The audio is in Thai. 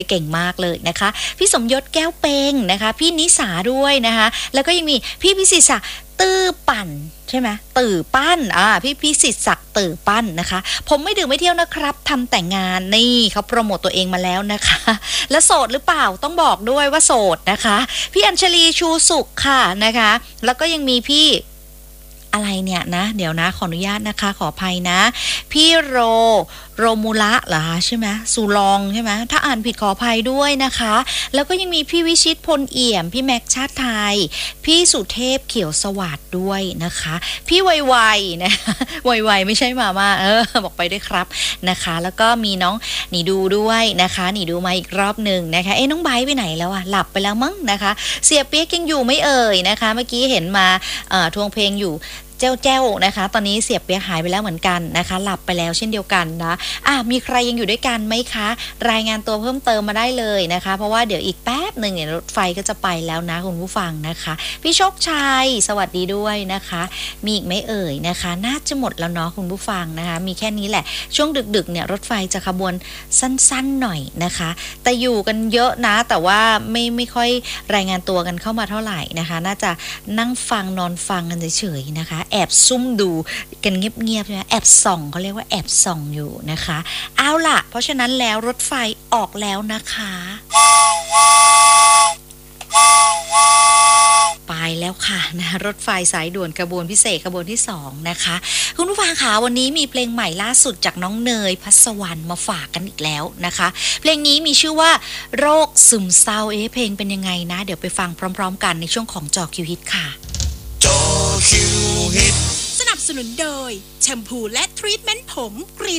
เก่งมากเลยนะคะพี่สมยศแก้วเปงนะคะพี่นิสาด้วยนะคะแล้วก็ยังมีพี่พิสิทธิ์ศักดิ์ตื้อปั่นใช่ไหมตื่อปั้นพี่พิสิทธิ์ศักดิ์ตื่อปั้นนะคะผมไม่ดื่มไม่เที่ยวนะครับทำแต่งงานนี่เขาโปรโมตตัวเองมาแล้วนะคะแล้วโสดหรือเปล่าต้องบอกด้วยว่าโสดนะคะพี่อัญชลีชูสุขค่ะนะคะแล้วก็ยังมีพี่อะไรเนี่ยนะเดี๋ยวนะขออนุญาตนะคะขออภัยนะพี่โรมูละเหรอคะใช่ไหมสุลองใช่ไหมถ้าอ่านผิดขออภัยด้วยนะคะแล้วก็ยังมีพี่วิชิตพลเอี่ยมพี่แม็กชาติไทยพี่สุเทพเขียวสวัสดิ์ด้วยนะคะพี่ไวๆนะไวๆไม่ใช่มาม่าบอกไปด้วยครับนะคะแล้วก็มีน้องหนีดูด้วยนะคะหนีดูมาอีกรอบหนึ่งนะคะน้องไบร์ทไปไหนแล้วหลับไปแล้วมั้งนะคะเสียเปี๊ยกยังอยู่ไม่เอ่ยนะคะเมื่อกี้เห็นมาทวงเพลงอยู่เจ้านะคะตอนนี้เสียบเปียกหายไปแล้วเหมือนกันนะคะหลับไปแล้วเช่นเดียวกันนะมีใครยังอยู่ด้วยกันไหมคะรายงานตัวเพิ่มเติมมาได้เลยนะคะเพราะว่าเดี๋ยวอีกแป๊บหนึ่งเนี่ยรถไฟก็จะไปแล้วนะคุณผู้ฟังนะคะพี่โชคชัยสวัสดีด้วยนะคะมีอีกไหมเอ่ยนะคะน่าจะหมดแล้วเนาะคุณผู้ฟังนะคะมีแค่นี้แหละช่วงดึกๆเนี่ยรถไฟจะขบวนสั้นๆหน่อยนะคะแต่อยู่กันเยอะนะแต่ว่าไม่ค่อยรายงานตัวกันเข้ามาเท่าไหร่นะคะน่าจะนั่งฟังนอนฟังกันเฉยๆนะคะแอบซุ่มดูกันเงียบๆใช่ไหมแอบส่องเขาเรียกว่าแอบส่องอยู่นะคะเอาล่ะเพราะฉะนั้นแล้วรถไฟออกแล้วนะคะไปแล้วค่ะนะรถไฟสายด่วนขบวนพิเศษขบวนที่2นะคะคุณผู้ฟังคะวันนี้มีเพลงใหม่ล่าสุดจากน้องเนยพัสวรรณมาฝากกันอีกแล้วนะคะเพลงนี้มีชื่อว่าโรคซึมเศร้าเพลงเป็นยังไงนะเดี๋ยวไปฟังพร้อมๆกันในช่วงของจอคิวฮิตค่ะจอคิวฮิตสนับสนุนโดยแชมพูและทรีทเมนต์ผมกรีน